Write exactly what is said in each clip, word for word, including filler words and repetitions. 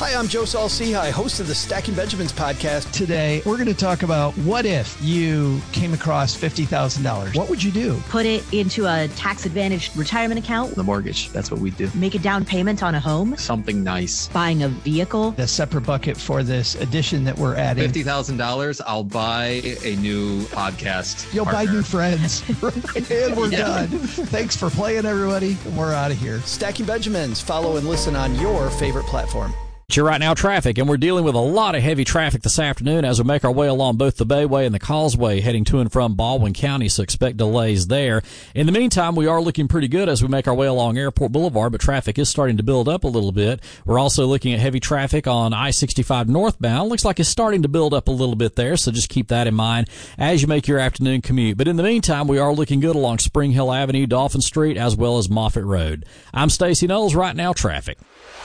Hi, I'm Joe Saul-Sehy, host of the Stacking Benjamins podcast. Today, we're going to talk about what if you came across fifty thousand dollars. What would you do? Put it into a tax-advantaged retirement account. The mortgage, that's what we do. Make a down payment on a home. Something nice. Buying a vehicle. The separate bucket for this edition that we're adding. fifty thousand dollars, I'll buy a new podcast You'll partner. buy new friends. And we're Yeah. done. Thanks for playing, everybody. We're out of here. Stacking Benjamins. Follow and listen on your favorite platform. You're right now traffic, and we're dealing with a lot of heavy traffic this afternoon as we make our way along both the Bayway and the Causeway heading to and from Baldwin County, so expect delays there. In the meantime, we are looking pretty good as we make our way along Airport Boulevard, but traffic is starting to build up a little bit. We're also looking at heavy traffic on I sixty-five northbound. Looks like it's starting to build up a little bit there, so just keep that in mind as you make your afternoon commute. But in the meantime, we are looking good along Spring Hill Avenue, Dolphin Street, as well as Moffett Road. I'm Stacey Knowles, right now traffic.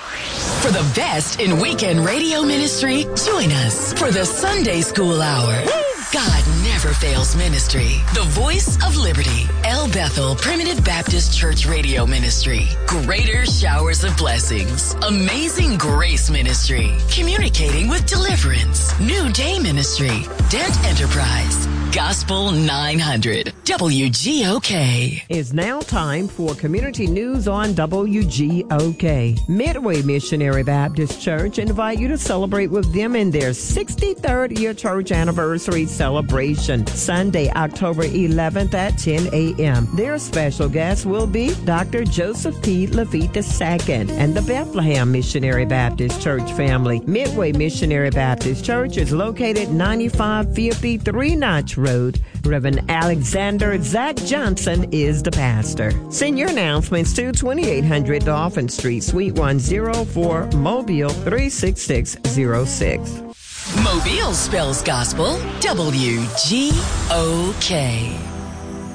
For the best in weekend radio ministry, join us for the Sunday School Hour. God Never Fails Ministry, the voice of liberty. El Bethel Primitive Baptist Church Radio Ministry. Greater Showers of Blessings. Amazing Grace Ministry. Communicating with Deliverance. New Day Ministry. Dent Enterprise. Gospel nine hundred. W G O K. It's now time for community news on W G O K. Midway Missionary Baptist Church invite you to celebrate with them in their sixty-third year church anniversary celebration, Sunday, October eleventh at ten a.m. Their special guest will be Doctor Joseph P. Lafitte the Second and the Bethlehem Missionary Baptist Church family. Midway Missionary Baptist Church is located ninety-five fifty-three Notch Road. Reverend Alexander Zach Johnson is the pastor. Send your announcements to twenty-eight hundred Dolphin Street, Suite one oh four, Mobile three six six zero six. Mobile spells gospel W G O K.